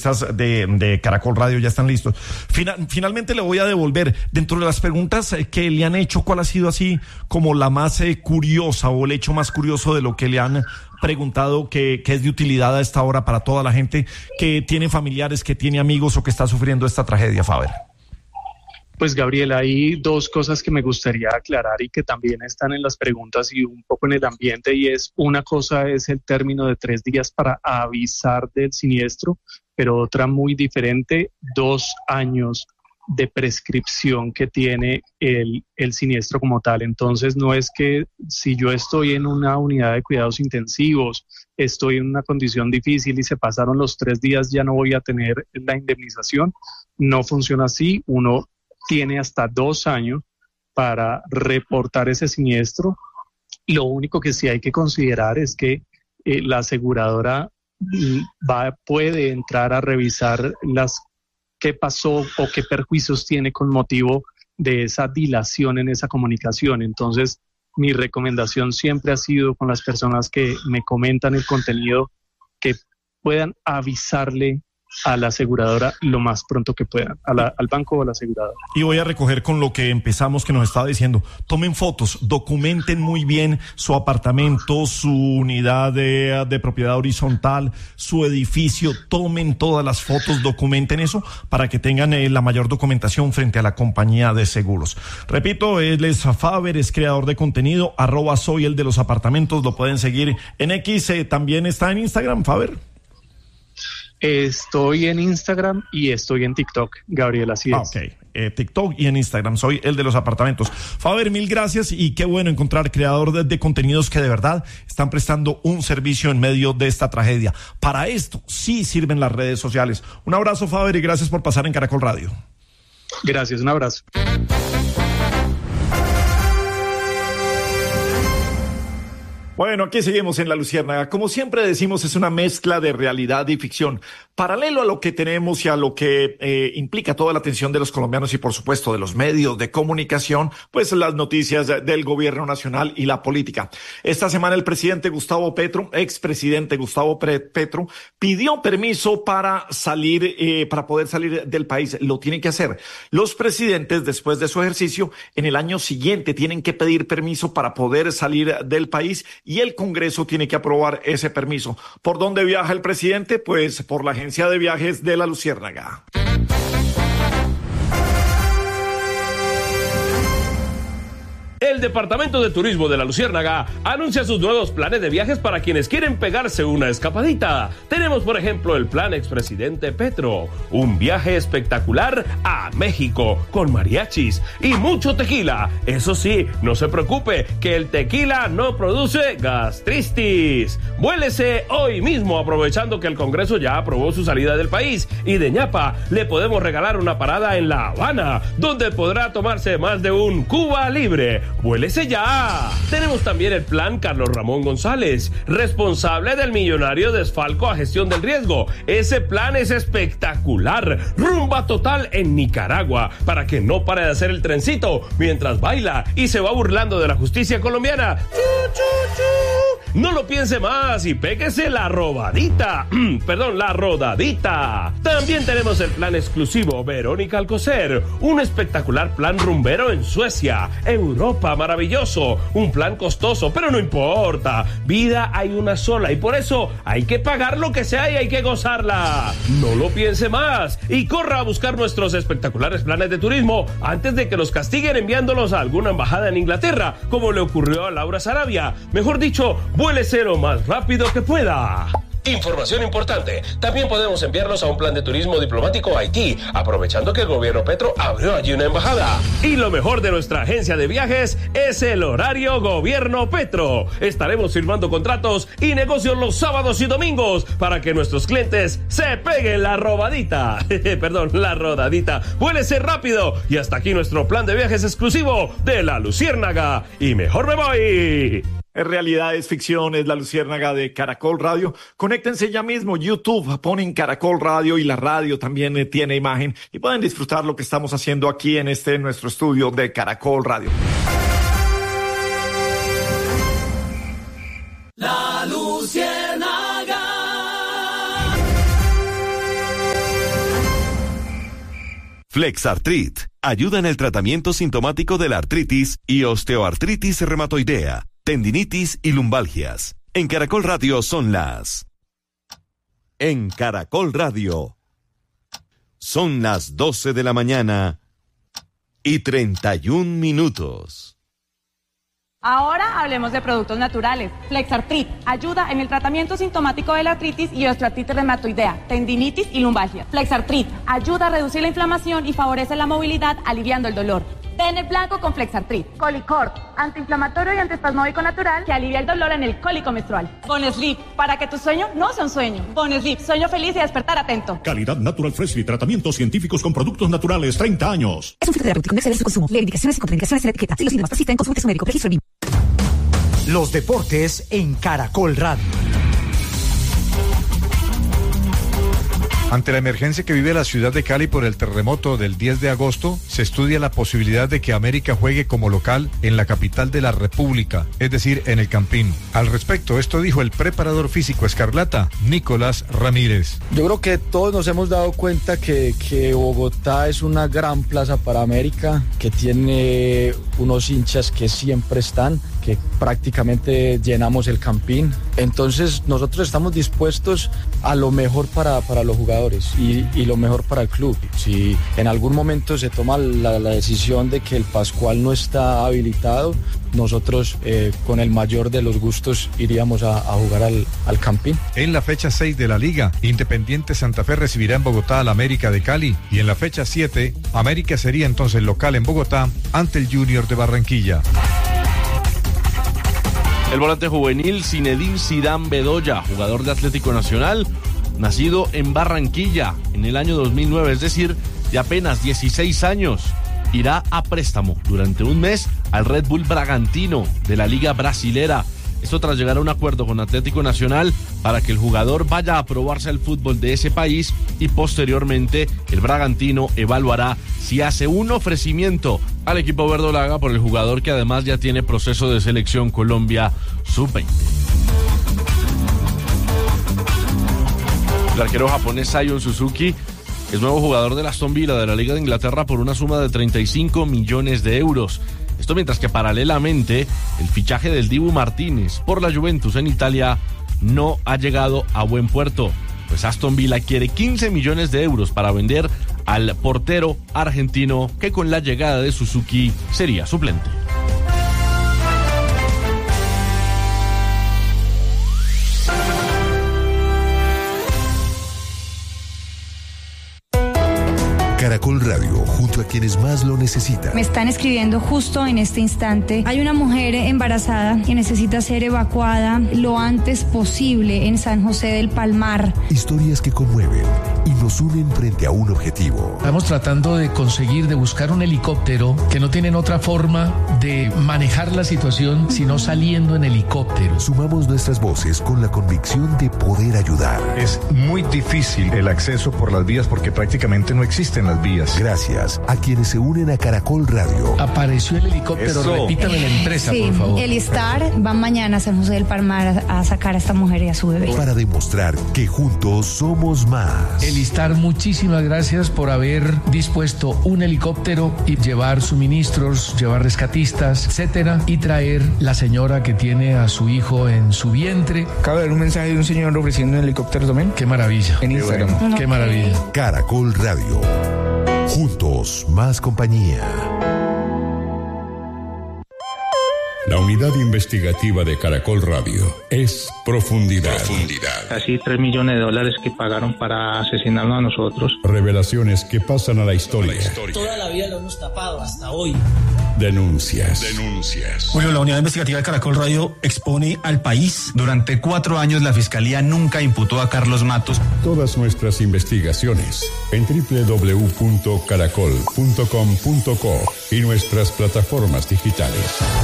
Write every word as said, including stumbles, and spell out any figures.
periodistas de, de Caracol Radio ya están listos. Final, finalmente le voy a devolver, dentro de las preguntas que le han hecho, ¿cuál ha sido así como la más eh, curiosa o el hecho más curioso de lo que le han preguntado que, que es de utilidad a esta hora para toda la gente que tiene familiares, que tiene amigos o que está sufriendo esta tragedia, Faber? Pues Gabriel, hay dos cosas que me gustaría aclarar y que también están en las preguntas y un poco en el ambiente, y es, una cosa es el término de tres días para avisar del siniestro, pero otra muy diferente, dos años de prescripción que tiene el, el siniestro como tal. Entonces no es que si yo estoy en una unidad de cuidados intensivos, estoy en una condición difícil y se pasaron los tres días, ya no voy a tener la indemnización. No funciona así. Uno tiene hasta dos años para reportar ese siniestro. Lo único que sí hay que considerar es que eh, la aseguradora va, puede entrar a revisar las qué pasó o qué perjuicios tiene con motivo de esa dilación en esa comunicación. Entonces, mi recomendación siempre ha sido con las personas que me comentan el contenido que puedan avisarle a la aseguradora lo más pronto que puedan, a la, al banco o a la aseguradora. Y voy a recoger con lo que empezamos, que nos estaba diciendo. Tomen fotos, documenten muy bien su apartamento, su unidad de, de propiedad horizontal, su edificio. Tomen todas las fotos, documenten eso para que tengan eh, la mayor documentación frente a la compañía de seguros. Repito, él es Faber, es creador de contenido, arroba soy el de los apartamentos, lo pueden seguir en X, eh, también está en Instagram, Faber. Estoy en Instagram y estoy en TikTok, Gabriel, así es. Ah, ok, eh, TikTok y en Instagram, soy el de los apartamentos. Faber, mil gracias y qué bueno encontrar creador de, de contenidos que de verdad están prestando un servicio en medio de esta tragedia. Para esto sí sirven las redes sociales. Un abrazo, Faber, y gracias por pasar en Caracol Radio. Gracias, un abrazo. Bueno, aquí seguimos en La Luciérnaga. Como siempre decimos, es una mezcla de realidad y ficción. Paralelo a lo que tenemos y a lo que eh, implica toda la atención de los colombianos y, por supuesto, de los medios de comunicación, pues las noticias del gobierno nacional y la política. Esta semana el presidente Gustavo Petro, expresidente Gustavo Petro, pidió permiso para salir, eh, para poder salir del país. Lo tienen que hacer. Los presidentes, después de su ejercicio, en el año siguiente tienen que pedir permiso para poder salir del país y el Congreso tiene que aprobar ese permiso. ¿Por dónde viaja el presidente? Pues por la agencia de viajes de La Luciérnaga. El Departamento de Turismo de La Luciérnaga anuncia sus nuevos planes de viajes para quienes quieren pegarse una escapadita. Tenemos, por ejemplo, el plan Expresidente Petro, un viaje espectacular a México con mariachis y mucho tequila. Eso sí, no se preocupe, que el tequila no produce gastritis. Vuélese hoy mismo, aprovechando que el Congreso ya aprobó su salida del país, y de ñapa le podemos regalar una parada en La Habana, donde podrá tomarse más de un Cuba Libre. ¡Vuélese ya! Tenemos también el plan Carlos Ramón González, responsable del millonario desfalco a gestión del riesgo. Ese plan es espectacular. Rumba total en Nicaragua, para que no pare de hacer el trencito mientras baila y se va burlando de la justicia colombiana. ¡Chu, chu, chu! No lo piense más y péguese la robadita. Perdón, la rodadita. También tenemos el plan exclusivo Verónica Alcocer, un espectacular plan rumbero en Suecia, Europa, maravilloso. Un plan costoso, pero no importa. Vida hay una sola y por eso hay que pagar lo que sea y hay que gozarla. No lo piense más y corra a buscar nuestros espectaculares planes de turismo antes de que los castiguen enviándolos a alguna embajada en Inglaterra, como le ocurrió a Laura Sarabia. Mejor dicho, vuélese lo más rápido que pueda. Información importante. También podemos enviarlos a un plan de turismo diplomático a Haití, aprovechando que el gobierno Petro abrió allí una embajada. Y lo mejor de nuestra agencia de viajes es el horario gobierno Petro. Estaremos firmando contratos y negocios los sábados y domingos para que nuestros clientes se peguen la robadita. Perdón, la rodadita. Vuélese rápido. Y hasta aquí nuestro plan de viajes exclusivo de La Luciérnaga. Y mejor me voy. En realidad es ficción, es La Luciérnaga de Caracol Radio. Conéctense ya mismo, YouTube, ponen Caracol Radio y la radio también eh, tiene imagen y pueden disfrutar lo que estamos haciendo aquí en este nuestro estudio de Caracol Radio. La Luciérnaga. Flexartrit ayuda en el tratamiento sintomático de la artritis y osteoartritis reumatoidea, tendinitis y lumbalgias. En Caracol Radio son las... En Caracol Radio son las doce de la mañana y treinta y un minutos. Ahora hablemos de productos naturales. Flexartrit ayuda en el tratamiento sintomático de la artritis y osteoartritis reumatoidea, tendinitis y lumbalgia. Flexartrit ayuda a reducir la inflamación y favorece la movilidad, aliviando el dolor. Den el blanco con Flexartrit. Colicort, antiinflamatorio y antiespasmódico natural que alivia el dolor en el cólico menstrual. Bonesleep, para que tu sueño no sea un sueño. Bonesleep, sueño feliz y despertar atento. Calidad Natural Freshly, tratamientos científicos con productos naturales, treinta años. Es un fitoterapéutico, no exceder su consumo. Leer indicaciones y contraindicaciones en la etiqueta. Si los síntomas persisten, consulte a su médico. Registro B I M. Los deportes en Caracol Radio. Ante la emergencia que vive la ciudad de Cali por el terremoto del diez de agosto, se estudia la posibilidad de que América juegue como local en la capital de la República, es decir, en el Campín. Al respecto, esto dijo el preparador físico escarlata, Nicolás Ramírez. Yo creo que todos nos hemos dado cuenta que, que Bogotá es una gran plaza para América, que tiene unos hinchas que siempre están, que prácticamente llenamos el Campín. Entonces nosotros estamos dispuestos a lo mejor para, para los jugadores y, y lo mejor para el club. Si en algún momento se toma la, la decisión de que el Pascual no está habilitado, nosotros eh, con el mayor de los gustos iríamos a, a jugar al, al Campín. En la fecha seis de la Liga, Independiente Santa Fe recibirá en Bogotá al América de Cali, y en la fecha siete, América sería entonces local en Bogotá ante el Junior de Barranquilla. El volante juvenil Zinedine Zidane Bedoya, jugador de Atlético Nacional, nacido en Barranquilla en el año dos mil nueve, es decir, de apenas dieciséis años, irá a préstamo durante un mes al Red Bull Bragantino de la Liga Brasilera. Esto tras llegar a un acuerdo con Atlético Nacional para que el jugador vaya a probarse al fútbol de ese país, y posteriormente el Bragantino evaluará si hace un ofrecimiento al equipo verdolaga por el jugador, que además ya tiene proceso de selección Colombia sub veinte. El arquero japonés Sion Suzuki es nuevo jugador del Aston Villa de la Liga de Inglaterra por una suma de treinta y cinco millones de euros. Esto mientras que paralelamente el fichaje del Dibu Martínez por la Juventus en Italia no ha llegado a buen puerto, pues Aston Villa quiere quince millones de euros para vender al portero argentino, que con la llegada de Suzuki sería suplente. Caracol Radio, junto a quienes más lo necesitan. Me están escribiendo justo en este instante. Hay una mujer embarazada que necesita ser evacuada lo antes posible en San José del Palmar. Historias que conmueven y nos unen frente a un objetivo. Estamos tratando de conseguir, de buscar un helicóptero que no tienen otra forma de manejar la situación sino saliendo en helicóptero. Sumamos nuestras voces con la convicción de poder ayudar. Es muy difícil el acceso por las vías porque prácticamente no existen las vías. Gracias a quienes se unen a Caracol Radio. Apareció el helicóptero, Eso. repítame la empresa, sí, por favor. El Star va mañana a San José del Palmar a, a sacar a esta mujer y a su bebé. Para demostrar que juntos somos más. El Star, muchísimas gracias por haber dispuesto un helicóptero y llevar suministros, llevar rescatistas, etcétera, y traer la señora que tiene a su hijo en su vientre. Acabo de ver un mensaje de un señor ofreciendo un helicóptero también. Qué maravilla. En Instagram. Qué, bueno. Qué maravilla. Caracol Radio. Juntos, más compañía. La unidad investigativa de Caracol Radio es Profundidad. Profundidad. Casi tres millones de dólares que pagaron para asesinarnos a nosotros. Revelaciones que pasan a la historia. A la historia. Toda la vida lo hemos tapado hasta hoy. Denuncias. Denuncias. Bueno, la unidad investigativa de Caracol Radio expone al país. Durante cuatro años la Fiscalía nunca imputó a Carlos Matos. Todas nuestras investigaciones en doble u doble u doble u punto caracol punto com punto co y nuestras plataformas digitales.